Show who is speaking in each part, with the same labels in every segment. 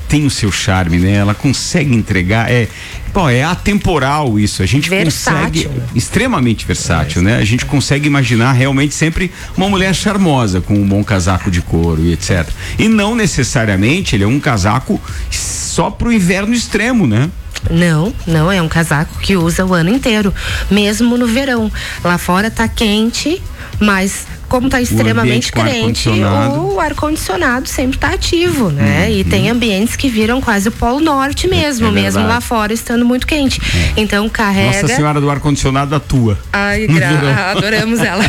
Speaker 1: tem o seu charme, né? Ela consegue entregar, é atemporal isso, a gente consegue, extremamente versátil, né? A gente consegue imaginar realmente sempre uma mulher charmosa com um bom casaco de couro e etc. E não necessariamente ele é um casaco só pro inverno extremo, né?
Speaker 2: Não, é um casaco que usa o ano inteiro, mesmo no verão. Lá fora tá quente, mas como tá extremamente quente, o ar-condicionado sempre tá ativo, né? E tem ambientes que viram quase o Polo Norte mesmo, mesmo lá fora estando muito quente. Então carrega...
Speaker 1: Nossa Senhora do ar-condicionado atua.
Speaker 2: Ai, adoramos ela.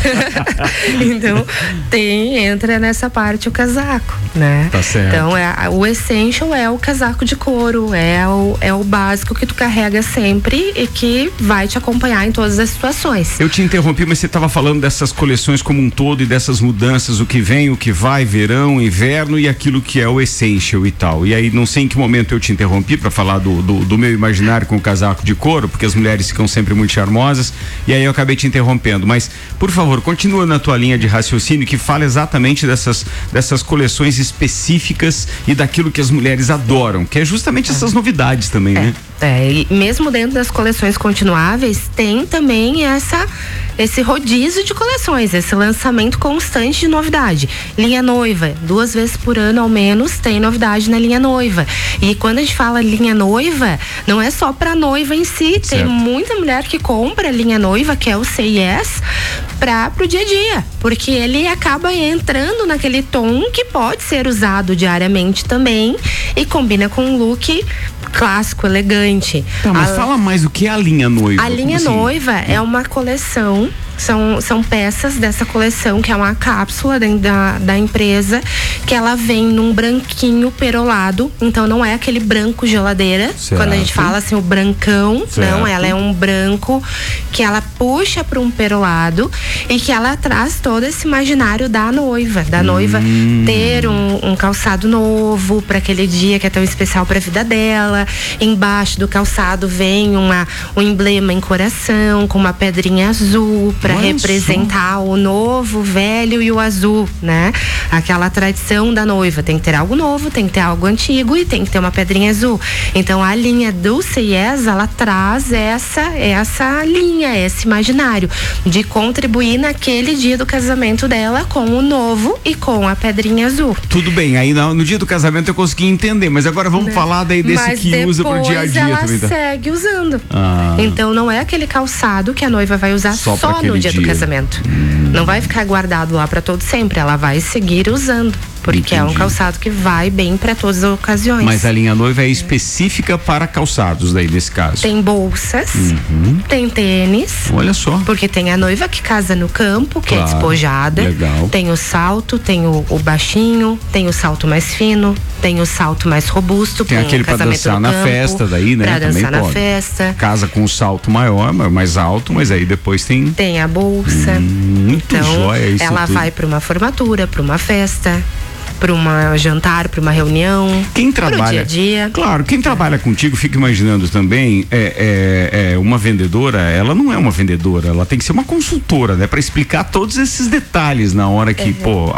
Speaker 2: Então entra nessa parte o casaco, né?
Speaker 1: Tá certo.
Speaker 2: Então o essential é o casaco de couro, é o básico que tu carrega sempre e que vai te acompanhar em todas as situações.
Speaker 1: Eu te interrompi, mas você estava falando dessas coleções como um todo e dessas mudanças, o que vem, o que vai, verão, inverno e aquilo que é o essential e tal. E aí não sei em que momento eu te interrompi para falar do meu imaginário com o casaco de couro, porque as mulheres ficam sempre muito charmosas, e aí eu acabei te interrompendo, mas por favor, continua na tua linha de raciocínio que fala exatamente dessas coleções específicas e daquilo que as mulheres adoram, que é justamente essas novidades também, né?
Speaker 2: E mesmo dentro das coleções continuáveis tem também esse rodízio de coleções, esse lançamento constante de novidade. Linha noiva, 2 vezes por ano ao menos tem novidade na linha noiva. E quando a gente fala linha noiva, não é só pra noiva em si, tem muita mulher que compra a linha noiva, que é o Say Yes, pro dia a dia, porque ele acaba entrando naquele tom que pode ser usado diariamente também e combina com um look clássico, elegante.
Speaker 1: Tá, mas fala mais o que é a linha noiva.
Speaker 2: A linha noiva é uma coleção, são peças dessa coleção, que é uma cápsula da empresa, que ela vem num branquinho perolado, então não é aquele branco geladeira, quando a gente fala assim, o brancão, não, ela é um branco que ela puxa para um perolado e que ela traz todo esse imaginário da noiva ter um calçado novo para aquele dia que é tão especial para a vida dela. Embaixo do calçado vem um emblema em coração com uma pedrinha azul para representar o novo, o velho e o azul, né? Aquela tradição da noiva, tem que ter algo novo, tem que ter algo antigo e tem que ter uma pedrinha azul. Então a linha do Say Yes, ela traz essa linha, esse imaginário de contribuir naquele dia do casamento dela com o novo e com a pedrinha azul.
Speaker 1: Tudo bem, aí no dia do casamento eu consegui entender, mas agora vamos falar daí desse que usa pro dia a dia.
Speaker 2: Ela segue usando. Então não é aquele calçado que a noiva vai usar só no dia do casamento. Não vai ficar guardado lá para todo sempre, ela vai seguir usando. Porque é um calçado que vai bem para todas as ocasiões.
Speaker 1: Mas a linha noiva é específica para calçados daí, nesse caso?
Speaker 2: Tem bolsas, tem tênis.
Speaker 1: Olha só.
Speaker 2: Porque tem a noiva que casa no campo, que é despojada. Legal. Tem o salto, tem o baixinho, tem o salto mais fino, tem o salto mais robusto.
Speaker 1: Tem aquele para dançar na festa daí, né?
Speaker 2: Pra
Speaker 1: dançar
Speaker 2: na festa.
Speaker 1: Casa com um salto maior, mais alto, mas aí depois tem...
Speaker 2: Tem a bolsa.
Speaker 1: Muito
Speaker 2: então,
Speaker 1: jóia isso.
Speaker 2: Ela vai para uma formatura, para uma festa, para um jantar, para uma reunião, para o dia a dia.
Speaker 1: Claro, quem trabalha contigo, fica imaginando também, uma vendedora, ela não é uma vendedora, ela tem que ser uma consultora, né? Para explicar todos esses detalhes na hora que,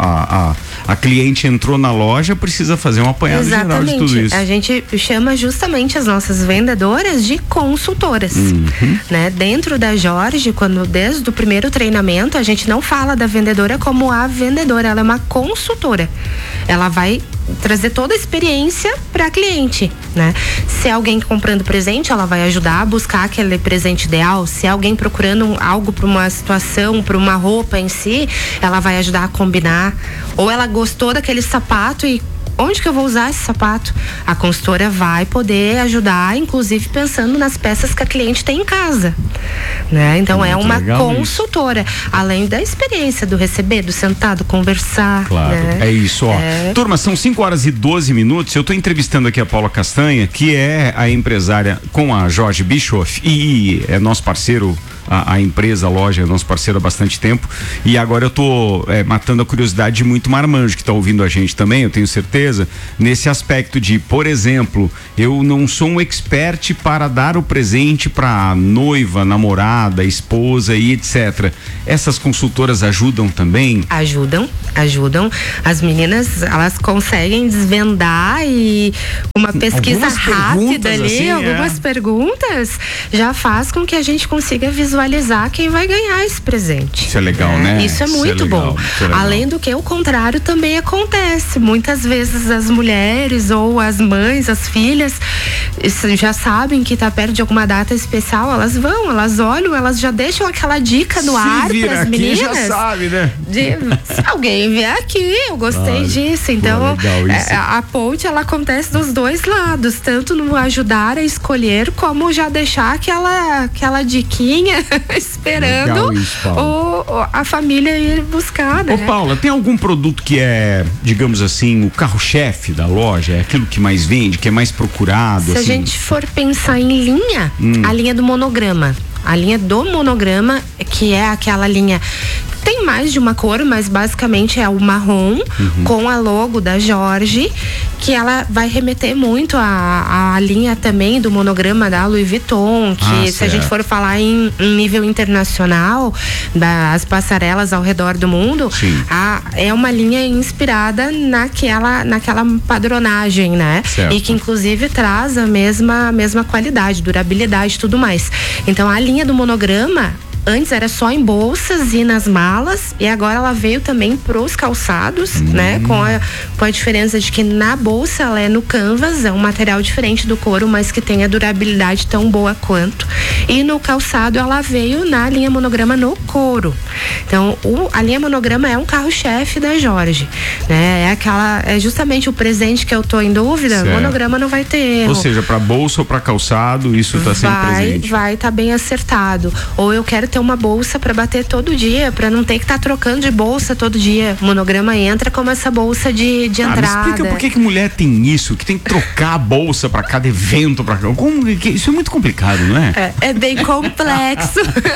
Speaker 1: a cliente entrou na loja, precisa fazer um apanhado geral de tudo isso.
Speaker 2: A gente chama justamente as nossas vendedoras de consultoras, né? Dentro da Jorge, desde o primeiro treinamento, a gente não fala da vendedora como a vendedora, ela é uma consultora. Ela vai trazer toda a experiência para a cliente, né? Se é alguém comprando presente, ela vai ajudar a buscar aquele presente ideal. Se é alguém procurando algo para uma situação, para uma roupa em si, ela vai ajudar a combinar. Ou ela gostou daquele sapato e onde que eu vou usar esse sapato? A consultora vai poder ajudar, inclusive pensando nas peças que a cliente tem em casa, né? Então é uma consultora, isso. Além da experiência do receber, do sentar, do conversar.
Speaker 1: Claro, né? É isso, ó. Turma, são 5h12. Eu estou entrevistando aqui a Paula Castanha, que é a empresária com a Jorge Bischoff e é nosso parceiro a empresa, a loja, é nosso parceiro há bastante tempo, e agora eu tô matando a curiosidade de muito marmanjo que tá ouvindo a gente também, eu tenho certeza, nesse aspecto de, por exemplo, eu não sou um expert para dar o presente para noiva, namorada, esposa e etc. Essas consultoras ajudam também?
Speaker 2: Ajudam. As meninas, elas conseguem desvendar, e uma pesquisa rápida ali, assim, algumas perguntas, já faz com que a gente consiga visualizar quem vai ganhar esse presente.
Speaker 1: Isso é legal, né?
Speaker 2: Isso é muito bom. Além do que o contrário também acontece. Muitas vezes as mulheres ou as mães, as filhas, já sabem que tá perto de alguma data especial, elas vão, elas olham, elas já deixam aquela dica no ar para as meninas.
Speaker 1: Já sabe, né?
Speaker 2: Se alguém vier aqui, eu gostei disso. Então, a ponte, ela acontece dos dois lados, tanto no ajudar a escolher, como já deixar aquela diquinha esperando a família ir buscar, né?
Speaker 1: Ô, Paula, tem algum produto que é, digamos assim, o carro-chefe da loja? É aquilo que mais vende, que é mais procurado?
Speaker 2: Se a gente for pensar em linha, a linha do monograma. A linha do monograma, que é aquela linha, tem mais de uma cor, mas basicamente é o marrom, com a logo da Jorge, que ela vai remeter muito à linha também do monograma da Louis Vuitton, que se a gente for falar em nível internacional, das passarelas ao redor do mundo, é uma linha inspirada naquela padronagem, né?
Speaker 1: Certo.
Speaker 2: E que inclusive traz a mesma qualidade, durabilidade e tudo mais. Então a linha do monograma antes era só em bolsas e nas malas, e agora ela veio também pros calçados, né? Com a diferença de que na bolsa ela é no canvas, é um material diferente do couro, mas que tem a durabilidade tão boa quanto. E no calçado ela veio na linha monograma no couro. Então, a linha monograma é um carro-chefe da Jorge, né? É justamente o presente que eu tô em dúvida, certo. Monograma não vai ter erro.
Speaker 1: Ou seja, para bolsa ou para calçado, isso tá sempre presente.
Speaker 2: Vai tá bem acertado. Ou eu quero ter uma bolsa para bater todo dia, para não ter que estar trocando de bolsa todo dia. O monograma entra como essa bolsa de entrada.
Speaker 1: Me explica por que mulher tem isso, que tem que trocar a bolsa para cada evento, isso é muito complicado, não é?
Speaker 2: É bem complexo.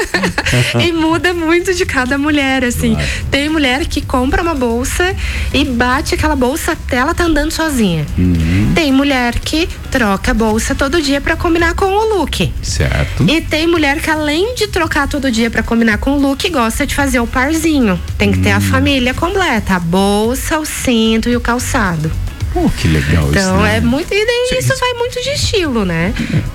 Speaker 2: E muda muito de cada mulher, assim. Claro. Tem mulher que compra uma bolsa e bate aquela bolsa até ela tá andando sozinha. Tem mulher que troca a bolsa todo dia para combinar com o look.
Speaker 1: Certo.
Speaker 2: E tem mulher que, além de trocar todo dia para combinar com o look, gosta de fazer o parzinho. Tem que ter a família completa, a bolsa, o cinto e o calçado.
Speaker 1: Pô, que legal isso.
Speaker 2: Então, é muito. E daí isso vai muito de estilo, né?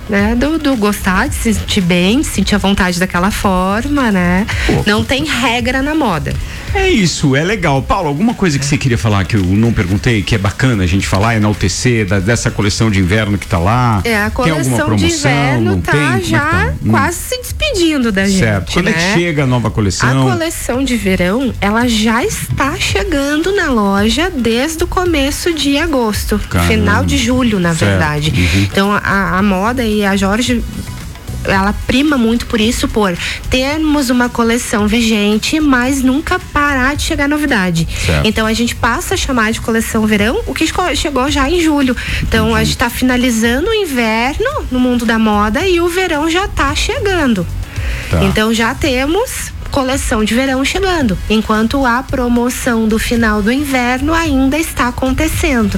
Speaker 2: Do gostar, de se sentir bem, de sentir a vontade daquela forma, né? Pô. Não tem regra na moda.
Speaker 1: É isso, é legal. Paulo, alguma coisa que você queria falar que eu não perguntei, que é bacana a gente falar, enaltecer dessa coleção de inverno que tá lá?
Speaker 2: A coleção de inverno tá já quase se despedindo da gente.
Speaker 1: Certo. Quando é que chega a nova coleção?
Speaker 2: A coleção de verão, ela já está chegando na loja desde o começo de agosto. Caramba. Final de julho, na verdade. Então, a moda e a Jorge, ela prima muito por isso, por termos uma coleção vigente, mas nunca parar de chegar novidade. Certo. Então a gente passa a chamar de coleção verão o que chegou já em julho. Então a gente está finalizando o inverno no mundo da moda e o verão já está chegando. Tá. Então já temos coleção de verão chegando, enquanto a promoção do final do inverno ainda está acontecendo.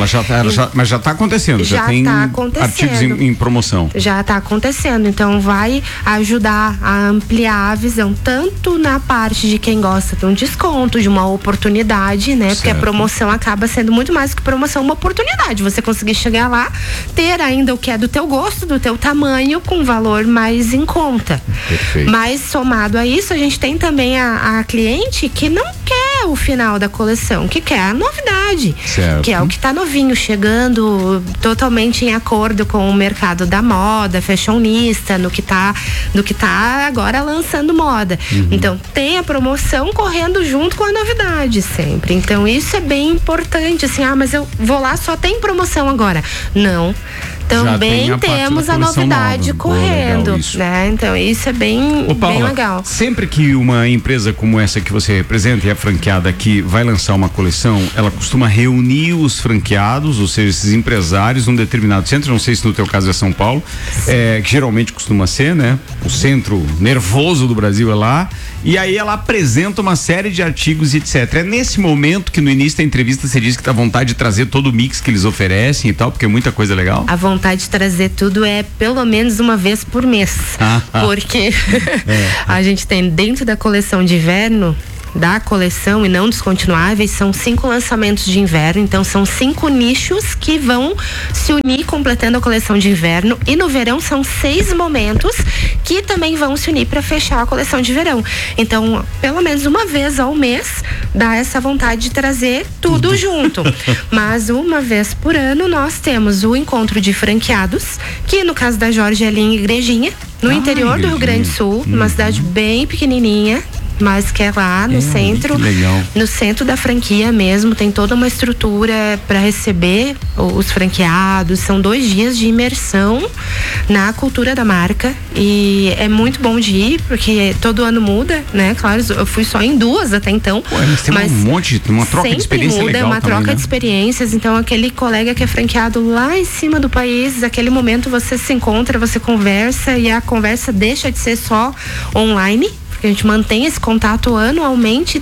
Speaker 1: Mas já está acontecendo. Já tem artigos em promoção.
Speaker 2: Já está acontecendo, então vai ajudar a ampliar a visão, tanto na parte de quem gosta de um desconto, de uma oportunidade, né? Certo. Porque a promoção acaba sendo muito mais que promoção, uma oportunidade. Você conseguir chegar lá, ter ainda o que é do teu gosto, do teu tamanho, com valor mais em conta. Perfeito. Mas somado a isso, a gente tem também a cliente que não quer o final da coleção, que quer a novidade, certo. Que é o que tá novinho, chegando totalmente em acordo com o mercado da moda, fashionista, no que tá agora lançando moda. Então tem a promoção correndo junto com a novidade sempre. Então isso é bem importante, assim, mas eu vou lá, só tem promoção agora. Não. também temos a novidade correndo, né? Então isso é bem legal.
Speaker 1: Sempre que uma empresa como essa que você representa e é franqueada aqui vai lançar uma coleção, ela costuma reunir os franqueados, ou seja, esses empresários num determinado centro, não sei se no teu caso é São Paulo, que geralmente costuma ser, né? O centro nervoso do Brasil é lá, e aí ela apresenta uma série de artigos e etc. É nesse momento que no início da entrevista você disse que tá vontade de trazer todo o mix que eles oferecem e tal, porque é muita coisa legal.
Speaker 2: A vontade de trazer tudo é pelo menos uma vez por mês, porque a gente tem dentro da coleção de inverno, da coleção e não descontinuáveis, são 5 lançamentos de inverno, então são 5 nichos que vão se unir completando a coleção de inverno, e no verão são 6 momentos que também vão se unir para fechar a coleção de verão. Então, pelo menos uma vez ao mês dá essa vontade de trazer tudo junto. Mas uma vez por ano nós temos o encontro de franqueados, que no caso da Jorge é ali em Igrejinha, no interior do Rio Grande do Sul, uma cidade bem pequenininha, mas que é lá no centro, no centro da franquia mesmo, tem toda uma estrutura para receber os franqueados. São 2 dias de imersão na cultura da marca, e é muito bom de ir, porque todo ano muda, né? Claro, eu fui só em 2 até então.
Speaker 1: Mas uma troca de experiência legal
Speaker 2: uma
Speaker 1: também,
Speaker 2: troca
Speaker 1: né?
Speaker 2: de experiências. Então aquele colega que é franqueado lá em cima do país, aquele momento você se encontra, você conversa, e a conversa deixa de ser só online. A gente mantém esse contato anualmente,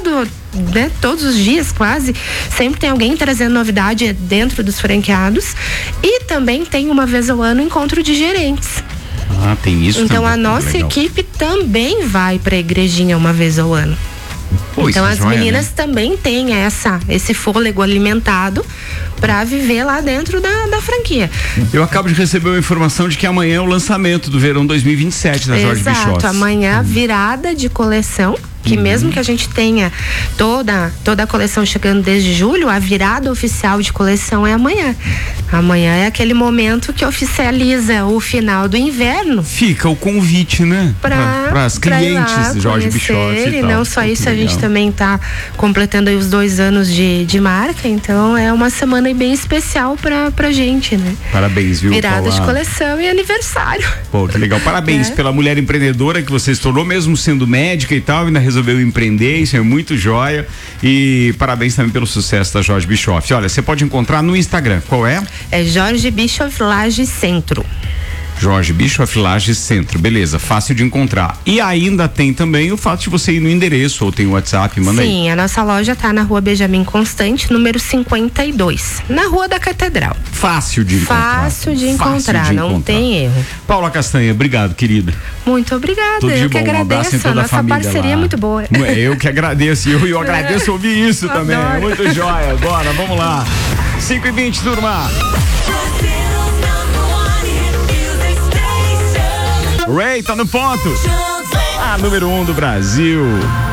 Speaker 2: todos os dias quase, sempre tem alguém trazendo novidade dentro dos franqueados, e também tem uma vez ao ano encontro de gerentes.
Speaker 1: Tem isso.
Speaker 2: Então a nossa equipe também vai para a Igrejinha uma vez ao ano. Então as meninas também têm esse fôlego alimentado para viver lá dentro da franquia.
Speaker 1: Eu acabo de receber uma informação de que amanhã é o lançamento do verão 2027 da Jorge Bischoff.
Speaker 2: Exato, amanhã virada de coleção, que mesmo que a gente tenha toda a coleção chegando desde julho, a virada oficial de coleção é amanhã. Amanhã é aquele momento que oficializa o final do inverno.
Speaker 1: Fica o convite, né? Para as clientes Jorge Bischoff.
Speaker 2: E não só isso, a gente também tá completando aí os 2 anos de marca, então é uma semana bem especial pra gente, né?
Speaker 1: Parabéns, viu,
Speaker 2: virada
Speaker 1: Paula?
Speaker 2: De coleção e aniversário.
Speaker 1: Pô, que legal. Parabéns pela mulher empreendedora que você se tornou, mesmo sendo médica e tal, ainda resolveu empreender, isso é muito joia, e parabéns também pelo sucesso da Jorge Bischoff. Olha, você pode encontrar no Instagram, qual é?
Speaker 2: É Jorge Bischoff Laje Centro.
Speaker 1: Jorge Bischoff Lages Centro, beleza, fácil de encontrar. E ainda tem também o fato de você ir no endereço, ou tem o WhatsApp, manda aí.
Speaker 2: Sim, a nossa loja tá na Rua Benjamin Constante, número 52, na Rua da Catedral.
Speaker 1: Fácil de encontrar.
Speaker 2: Não tem erro.
Speaker 1: Paula Castanha, obrigado, querida.
Speaker 2: Muito obrigada, eu que agradeço, a nossa parceria é muito boa.
Speaker 1: Eu que agradeço, eu agradeço ouvir isso também, é muito joia. Bora, vamos lá. 5h20, turma. Ray tá no ponto. Número 1 do Brasil.